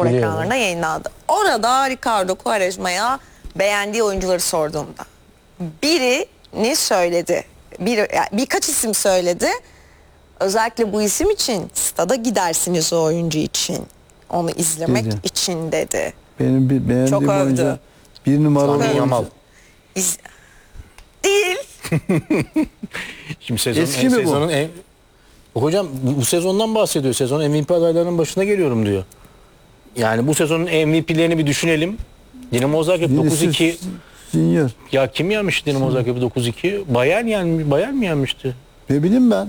spor ekranlarında yayınlandı. Orada Ricardo Quaresma'ya beğendiği oyuncuları sorduğumda biri ne söyledi? Birkaç isim söyledi. Özellikle bu isim için stada gidersiniz o oyuncu için. Onu izlemek dedi. için dedi. Benim beğendiğim Çok övdü. oyuncu bir numaralı oyuncu. Yamal. Değil. Şimdi sezonun, Eski mi bu? Hocam bu sezondan bahsediyor. Sezon MVP adaylarının başına geliyorum diyor. Yani bu sezonun MVP'lerini bir düşünelim. Dinamo Zagreb 9-2. Senior. Ya kim yenmişti Dinamo Zagreb 9-2? Bayern mi yenmişti? Ne bileyim ben.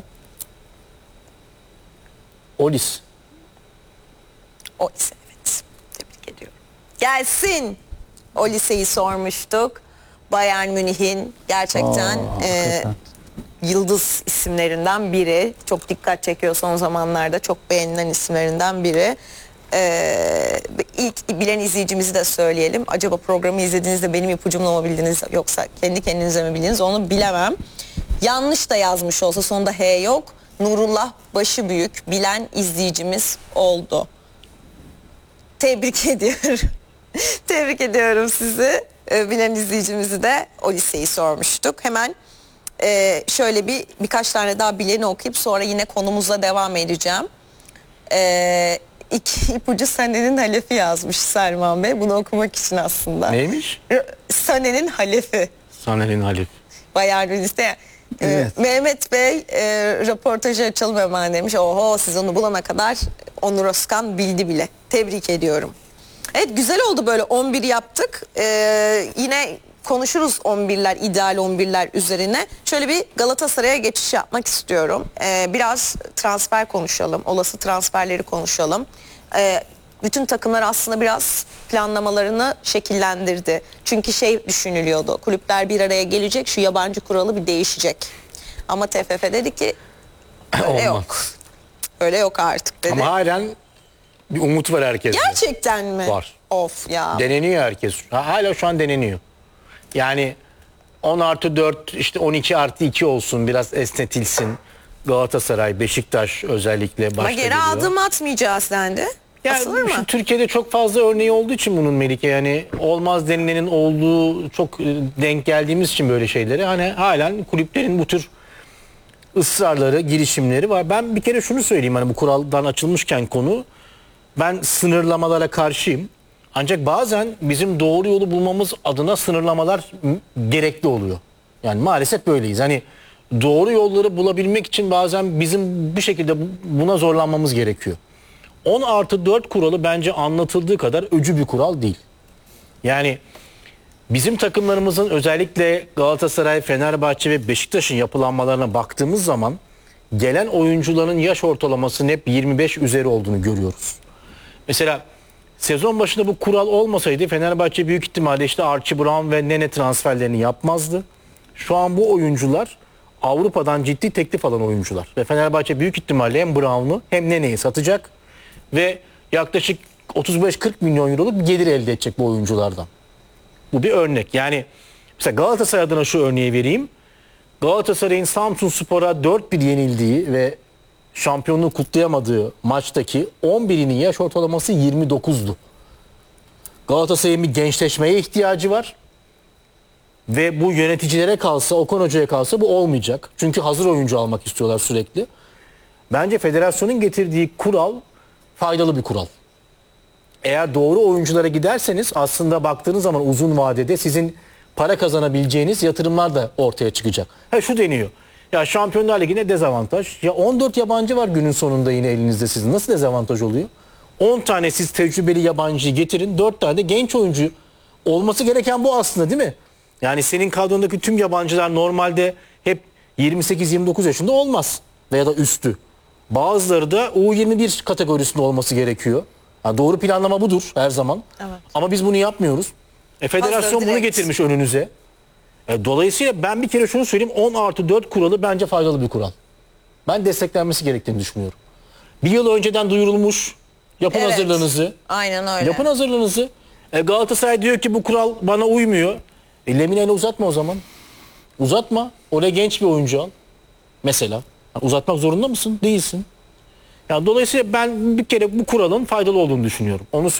Olis. O ise evet. Tebrik ediyorum. Gelsin. O liseyi sormuştuk. Bayern Münih'in gerçekten hakikaten. yıldız isimlerinden biri. Çok dikkat çekiyor son zamanlarda. Çok beğenilen isimlerinden biri. İlk bilen izleyicimizi de söyleyelim. Acaba programı izlediğinizde benim ipucumla mı bildiniz yoksa kendi kendinize mi bildiniz onu bilemem. Yanlış da yazmış olsa sonunda H yok. Nurullah Başıbüyük bilen izleyicimiz oldu. Tebrik ediyorum. Tebrik ediyorum sizi. Bilen izleyicimizi de o liseyi sormuştuk. Hemen şöyle birkaç tane daha bileni okuyup sonra yine konumuza devam edeceğim. İki ipucu Sané'nin halefi yazmış Selman Bey. Bunu okumak için aslında. Neymiş? Sané'nin halefi. Sané'nin halefi. Bayern Münih'te. Evet. Mehmet Bey röportajı açalım hemen demiş. Oho siz onu bulana kadar Onur Özkan bildi bile. Tebrik ediyorum. Evet güzel oldu böyle 11 yaptık. Yine konuşuruz 11'ler, ideal 11'ler üzerine. Şöyle bir Galatasaray'a geçiş yapmak istiyorum. Biraz transfer konuşalım. Olası transferleri konuşalım. Bütün takımlar aslında biraz planlamalarını şekillendirdi. Çünkü şey düşünülüyordu. Kulüpler bir araya gelecek, şu yabancı kuralı bir değişecek. Ama TFF dedi ki öyle yok. Öyle yok artık dedi. Ama halen bir umut var herkeste. Gerçekten mi? Var. Of ya. Deneniyor herkes. Hala şu an deneniyor. Yani 10+4 işte 12+2 olsun, biraz esnetilsin. Galatasaray, Beşiktaş özellikle başta Ama geri geliyor. adım atmayacağız dendi. Asılır Yani mı? Türkiye'de çok fazla örneği olduğu için bunun Melike, yani olmaz denilenin olduğu çok denk geldiğimiz için böyle şeyleri, hani halen kulüplerin bu tür ısrarları, girişimleri var. Ben bir kere şunu söyleyeyim, hani bu kuraldan açılmışken konu, ben sınırlamalara karşıyım. Ancak bazen bizim doğru yolu bulmamız adına sınırlamalar gerekli oluyor. Yani maalesef böyleyiz. Hani doğru yolları bulabilmek için bazen bizim bir şekilde buna zorlanmamız gerekiyor. 10+4 kuralı bence anlatıldığı kadar öcü bir kural değil. Yani bizim takımlarımızın, özellikle Galatasaray, Fenerbahçe ve Beşiktaş'ın yapılanmalarına baktığımız zaman gelen oyuncuların yaş ortalamasının hep 25 üzeri olduğunu görüyoruz. Mesela sezon başında bu kural olmasaydı Fenerbahçe büyük ihtimalle işte Archie Brown ve Nene transferlerini yapmazdı. Şu an bu oyuncular Avrupa'dan ciddi teklif alan oyuncular. Ve Fenerbahçe büyük ihtimalle hem Brown'u hem Nene'yi satacak. Ve yaklaşık 35-40 milyon euroluk bir gelir elde edecek bu oyunculardan. Bu bir örnek. Yani mesela Galatasaray adına şu örneği vereyim. Galatasaray'ın Samsunspor'a 4-1 yenildiği ve şampiyonluğu kutlayamadığı maçtaki 11'inin yaş ortalaması 29'du. Galatasaray'ın bir gençleşmeye ihtiyacı var. Ve bu yöneticilere kalsa, Okan Hoca'ya kalsa bu olmayacak. Çünkü hazır oyuncu almak istiyorlar sürekli. Bence federasyonun getirdiği kural faydalı bir kural. Eğer doğru oyunculara giderseniz aslında baktığınız zaman uzun vadede sizin para kazanabileceğiniz yatırımlar da ortaya çıkacak. Şu deniyor. Ya Şampiyonlar Ligi'ne dezavantaj. Ya 14 yabancı var günün sonunda yine elinizde sizin. Nasıl dezavantaj oluyor? 10 tane siz tecrübeli yabancıyı getirin. 4 tane de genç oyuncu. Olması gereken bu aslında, değil mi? Yani senin kadrondaki tüm yabancılar normalde hep 28-29 yaşında olmaz. Veya da üstü. Bazıları da U21 kategorisinde olması gerekiyor. Yani doğru planlama budur her zaman. Evet. Ama biz bunu yapmıyoruz. Federasyon bunu getirmiş önünüze. Dolayısıyla ben bir kere şunu söyleyeyim. 10+4 kuralı bence faydalı bir kural. Ben desteklenmesi gerektiğini düşünüyorum. Bir yıl önceden duyurulmuş. Yapın hazırlığınızı. Aynen öyle. Yapın hazırlığınızı. Galatasaray diyor ki bu kural bana uymuyor. Lemine'yle uzatma o zaman. Uzatma. Oraya genç bir oyuncu al. Mesela. Uzatmak zorunda mısın? Değilsin. Yani dolayısıyla ben bir kere bu kuralın faydalı olduğunu düşünüyorum. Onu